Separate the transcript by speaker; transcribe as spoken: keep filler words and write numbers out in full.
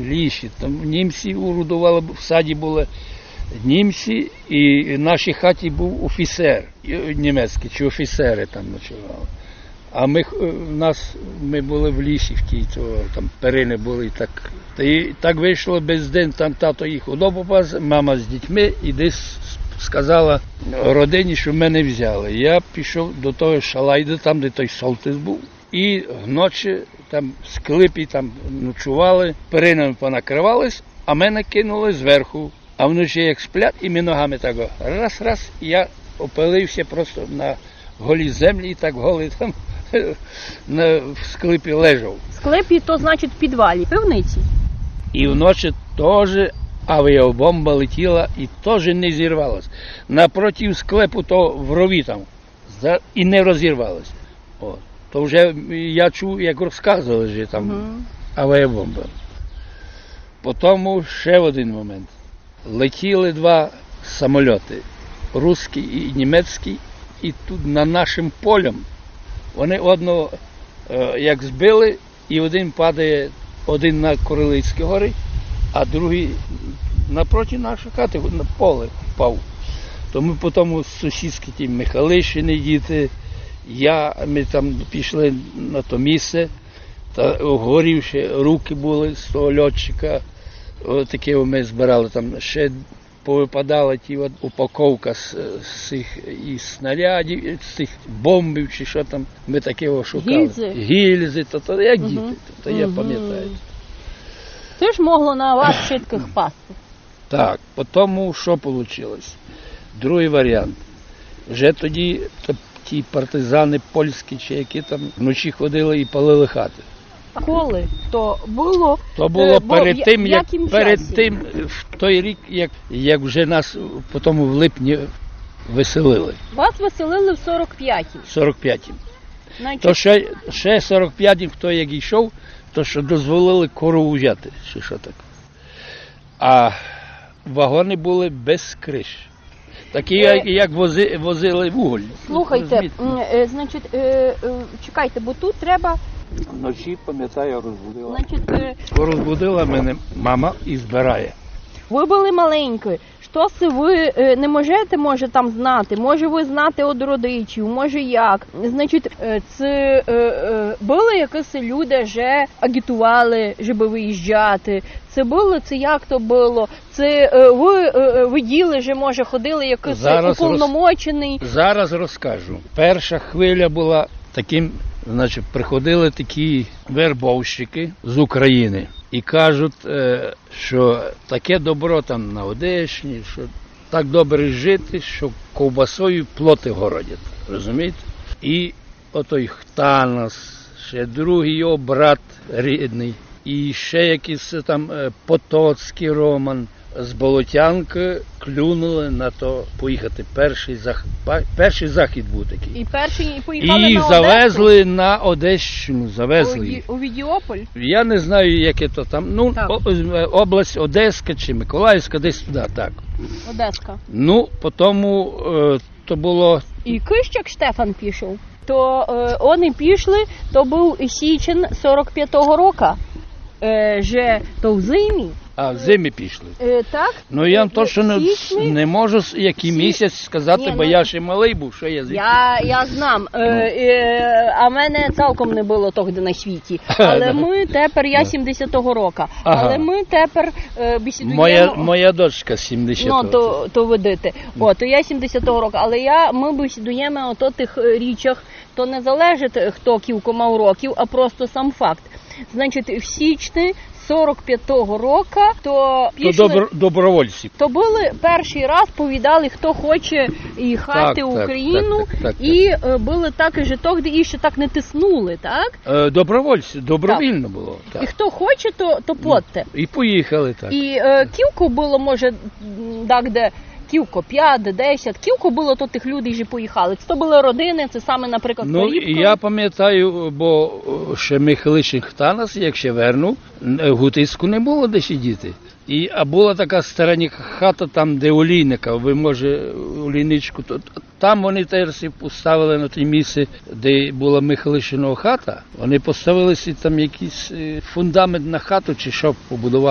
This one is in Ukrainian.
Speaker 1: в лісі. Там німці урудували, в саді були німці, і в нашій хаті був офіцер німецький, чи офіцери там ночували. А ми, в нас, ми були в лісі, в тій, то, там перини були. І так, і так вийшло без день, там тато їх худобу пас, мама з дітьми, і десь сказала родині, що мене взяли. Я пішов до того шалайду, там, де той солтис був, і вночі там в склепі там ночували, перинами понакривались, а мене кинули зверху. А вночі як сплять, і ми ногами так раз-раз, і я опилився просто на голій землі, і так голий там на, в склепі лежав.
Speaker 2: В склепі, то значить в підвалі, пивниці?
Speaker 1: І вночі теж авіабомба летіла і теж не зірвалась. Напроти склепу то в рові там, і не розірвалась. О, то вже я чув, як розказували, що там угу. авіабомба. Потім ще один момент. Летіли два самольоти, русський і німецький, і тут на нашим полем вони одного як збили, і один падає, один на Королівські гори, а другий напроти нашої хати на поле впав. То ми потім сусідські ті Михайлишини діти, я, ми там пішли на то місце, та горівши руки були з того льотчика. Таке ми збирали, там ще повипадала ті от упаковка з, з цих і снарядів, з цих бомбів чи що там, ми таке шукали.
Speaker 2: Гільзи?
Speaker 1: Гільзи, то, то як
Speaker 2: угу.
Speaker 1: діти, то, то я
Speaker 2: угу.
Speaker 1: пам'ятаю.
Speaker 2: Це ж могло на вас швидких пасти.
Speaker 1: Так, потім що вийшло? Другий варіант. Вже тоді то, ті партизани польські чи які там вночі ходили і палили хати.
Speaker 2: Коли то було?
Speaker 1: То було
Speaker 2: бо,
Speaker 1: перед тим, як перед
Speaker 2: часі? тим,
Speaker 1: в той рік, як, як вже нас потім в липні виселили.
Speaker 2: Вас виселили в сорок п'ятій.
Speaker 1: сорок п'ятім.
Speaker 2: Значить...
Speaker 1: То ще, ще сорок п'ятім, хто як йшов, то що дозволили корову взяти, чи що так. А вагони були без криш. Такі, як, як вози, возили вуголь.
Speaker 2: Слухайте, е, значить, е, е, чекайте, бо тут треба...
Speaker 1: Вночі, пам'ятаю, розбудила.
Speaker 2: Значить, е...
Speaker 1: розбудила мене мама і збирає.
Speaker 2: Ви були маленькі. Що си ви е, не можете, може, там знати? Може, ви знати від родичів, може як? Значить, е, це е, е, були якісь люди, що агітували, щоб виїжджати. Це було, це як то було? Це е, ви е, виділи, що, може, ходили якийсь
Speaker 1: зараз
Speaker 2: уповномочений?
Speaker 1: Роз... Зараз розкажу. Перша хвиля була таким, значить, приходили такі вербовщики з України і кажуть, що таке добро там на Одещині, що так добре жити, що ковбасою плоти городять, розумієте? І отой Хтанас, ще другий його брат рідний, і ще якийсь там Потоцький Роман, з Болотянки клюнули на то поїхати. Перший захід, перший захід був такий.
Speaker 2: І перший і поїхали
Speaker 1: і
Speaker 2: на Одесу?
Speaker 1: завезли на Одещину, завезли.
Speaker 2: У, у Відіополь?
Speaker 1: Я не знаю, яке то там, ну, о, область Одеська чи Миколаївська, десь туди, так.
Speaker 2: Одеська.
Speaker 1: Ну, потім е, то було...
Speaker 2: І Кищак Штефан пішов. То е, вони пішли, то був січень сорок п'ятого року. Е, же то в зимі.
Speaker 1: А, в зимі пішли.
Speaker 2: Е, так?
Speaker 1: Ну, я вам точно не, не можу, який
Speaker 2: Сі...
Speaker 1: місяць сказати,
Speaker 2: Ні,
Speaker 1: бо
Speaker 2: ну...
Speaker 1: я ще малий був, що я звідти.
Speaker 2: Я, я знам. Е, е, а мене цілком не було тоді на світі. Але ми тепер, я сімдесятого року.
Speaker 1: Ага.
Speaker 2: Але ми тепер е, бесідуємо...
Speaker 1: Моя, моя дочка сімдесятого.
Speaker 2: Ну, то, то видите. О, то я сімдесятого року. Але я, ми бесідуємо о тих річах, то не залежить, хто кілько мав років, а просто сам факт. Значить, в січні сорок п'ятого року, то пішли...
Speaker 1: То добро, добровольці.
Speaker 2: То були перший раз, повідали, хто хоче їхати
Speaker 1: так,
Speaker 2: в Україну,
Speaker 1: так, так, так, так,
Speaker 2: і так. були так, і тоді і ще так не тиснули, так?
Speaker 1: Е, добровольці, добровільно так. було. Так.
Speaker 2: І хто хоче, то, то платьте.
Speaker 1: І поїхали, так.
Speaker 2: І е, кілько було, може, так, де кілько, п'ять, десять, кілько було, то тих людей вже поїхали. Це були родини, це саме, наприклад,
Speaker 1: Ну,
Speaker 2: Карібка.
Speaker 1: я пам'ятаю, бо ще Михайлишин Хтанас, як ще вернув, в Гутицьку не було де сидіти. І, а була така старенька хата, там, де олійника, ви, може, олійничку, то там вони теж поставили на те місце, де була Михайлишинова хата, вони поставили там якийсь фундамент на хату, чи що побудували.